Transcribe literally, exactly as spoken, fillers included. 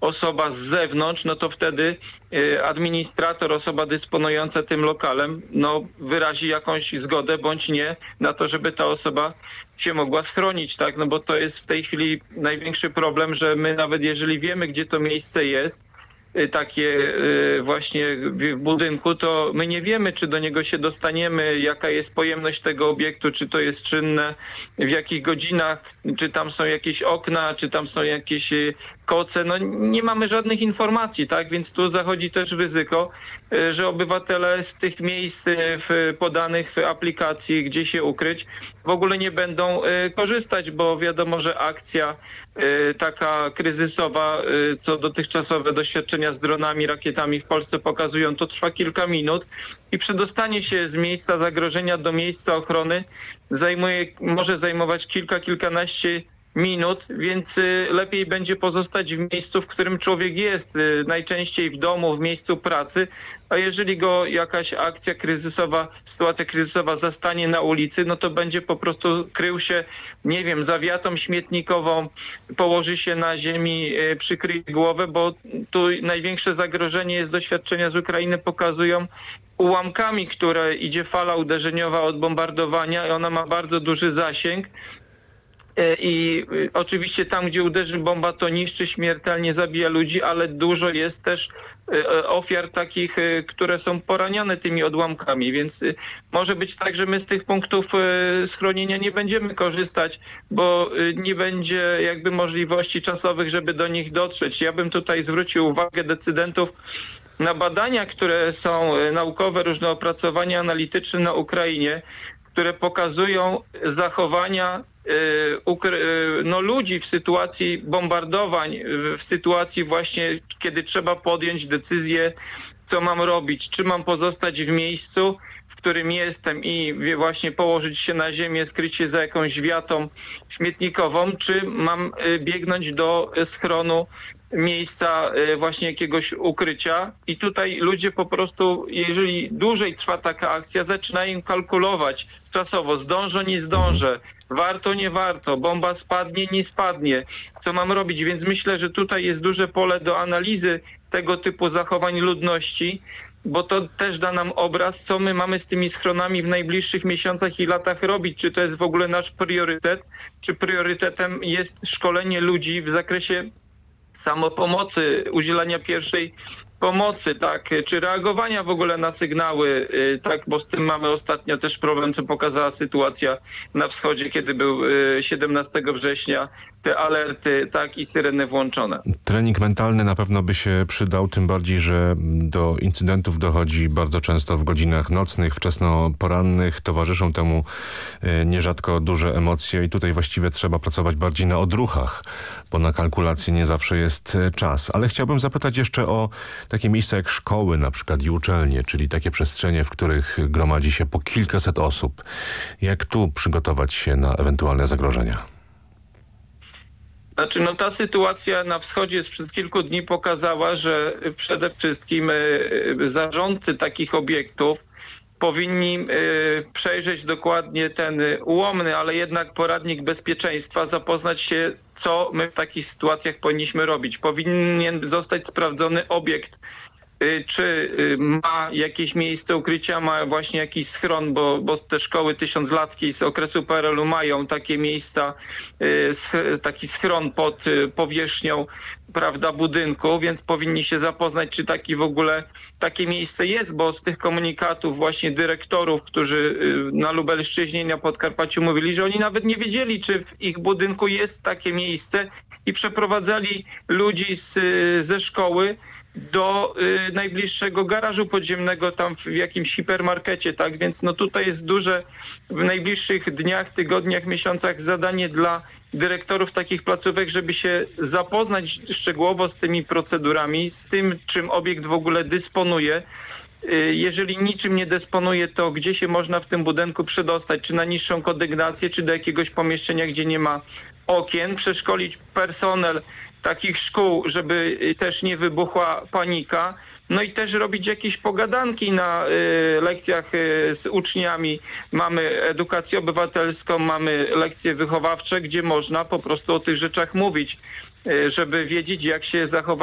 osoba z zewnątrz, no to wtedy administrator, osoba dysponująca tym lokalem, no wyrazi jakąś zgodę bądź nie na to, żeby ta osoba się mogła schronić, tak? No bo to jest w tej chwili największy problem, że my nawet jeżeli wiemy, gdzie to miejsce jest, takie właśnie w budynku, to my nie wiemy, czy do niego się dostaniemy, jaka jest pojemność tego obiektu, czy to jest czynne, w jakich godzinach, czy tam są jakieś okna, czy tam są jakieś koce. No nie mamy żadnych informacji, tak? Więc tu zachodzi też ryzyko, że obywatele z tych miejsc w, podanych w aplikacji, gdzie się ukryć, w ogóle nie będą korzystać, bo wiadomo, że akcja taka kryzysowa, co dotychczasowe doświadczenia z dronami, rakietami w Polsce pokazują, to trwa kilka minut i przedostanie się z miejsca zagrożenia do miejsca ochrony zajmuje, może zajmować kilka, kilkanaście minut, więc lepiej będzie pozostać w miejscu, w którym człowiek jest, najczęściej w domu, w miejscu pracy, a jeżeli go jakaś akcja kryzysowa, sytuacja kryzysowa zastanie na ulicy, no to będzie po prostu krył się, nie wiem, za wiatą śmietnikową, położy się na ziemi, przykryje głowę, bo tu największe zagrożenie jest, doświadczenia z Ukrainy pokazują, ułamkami, które idzie fala uderzeniowa od bombardowania i ona ma bardzo duży zasięg. I oczywiście tam, gdzie uderzy bomba, to niszczy, śmiertelnie zabija ludzi, ale dużo jest też ofiar takich, które są poranione tymi odłamkami, więc może być tak, że my z tych punktów schronienia nie będziemy korzystać, bo nie będzie jakby możliwości czasowych, żeby do nich dotrzeć. Ja bym tutaj zwrócił uwagę decydentów na badania, które są naukowe, różne opracowania analityczne na Ukrainie, które pokazują zachowania no, ludzi w sytuacji bombardowań, w sytuacji właśnie, kiedy trzeba podjąć decyzję, co mam robić, czy mam pozostać w miejscu, w którym jestem i właśnie położyć się na ziemię, skryć się za jakąś wiatą śmietnikową, czy mam biegnąć do schronu, miejsca właśnie jakiegoś ukrycia. I tutaj ludzie po prostu, jeżeli dłużej trwa taka akcja, zaczynają kalkulować czasowo, zdążę, nie zdążę, warto, nie warto, bomba spadnie, nie spadnie, co mam robić. Więc myślę, że tutaj jest duże pole do analizy tego typu zachowań ludności, bo to też da nam obraz, co my mamy z tymi schronami w najbliższych miesiącach i latach robić. Czy to jest w ogóle nasz priorytet, czy priorytetem jest szkolenie ludzi w zakresie samopomocy, udzielania pierwszej pomocy, tak, czy reagowania w ogóle na sygnały, tak, bo z tym mamy ostatnio też problem, co pokazała sytuacja na wschodzie, kiedy był siedemnastego września te alerty, tak, i syreny włączone. Trening mentalny na pewno by się przydał, tym bardziej, że do incydentów dochodzi bardzo często w godzinach nocnych, wczesnoporannych. Towarzyszą temu nierzadko duże emocje i tutaj właściwie trzeba pracować bardziej na odruchach, bo na kalkulację nie zawsze jest czas. Ale chciałbym zapytać jeszcze o takie miejsca jak szkoły na przykład i uczelnie, czyli takie przestrzenie, w których gromadzi się po kilkaset osób. Jak tu przygotować się na ewentualne zagrożenia? Znaczy, no ta sytuacja na wschodzie sprzed kilku dni pokazała, że przede wszystkim zarządcy takich obiektów powinni przejrzeć dokładnie ten ułomny, ale jednak poradnik bezpieczeństwa, zapoznać się, co my w takich sytuacjach powinniśmy robić. Powinien zostać sprawdzony obiekt, czy ma jakieś miejsce ukrycia, ma właśnie jakiś schron, bo, bo te szkoły tysiąclatki z okresu P R L u mają takie miejsca, taki schron pod powierzchnią, prawda, budynku, więc powinni się zapoznać, czy taki w ogóle takie miejsce jest, bo z tych komunikatów właśnie dyrektorów, którzy na Lubelszczyźnie i na Podkarpaciu mówili, że oni nawet nie wiedzieli, czy w ich budynku jest takie miejsce i przeprowadzali ludzi z, ze szkoły do y, najbliższego garażu podziemnego tam w, w jakimś hipermarkecie, tak? Więc no tutaj jest duże w najbliższych dniach, tygodniach, miesiącach zadanie dla dyrektorów takich placówek, żeby się zapoznać szczegółowo z tymi procedurami, z tym, czym obiekt w ogóle dysponuje. Jeżeli niczym nie dysponuje, to gdzie się można w tym budynku przedostać? Czy na niższą kondygnację, czy do jakiegoś pomieszczenia, gdzie nie ma okien? Przeszkolić personel takich szkół, żeby też nie wybuchła panika. No i też robić jakieś pogadanki na y, lekcjach y, z uczniami. Mamy edukację obywatelską, mamy lekcje wychowawcze, gdzie można po prostu o tych rzeczach mówić, y, żeby wiedzieć, jak się zachować